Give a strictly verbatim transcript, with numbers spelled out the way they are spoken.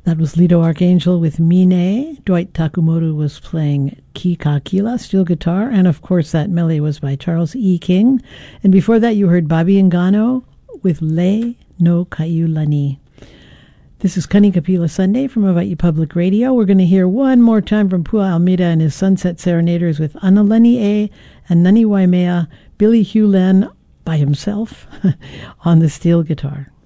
That was Lido Archangel with Mine. Dwight Takumoto was playing Ki Ka Kila, steel guitar. And, of course, that melody was by Charles E. King. And before that, you heard Bobby Ngano with Le no Kaiulani. This is Kani Kapila Sunday from Hawaii Public Radio. We're going to hear one more time from Pua Almeida and his Sunset Serenaders with Analani A and Nani Waimea, Billy Hugh Len by himself on the steel guitar.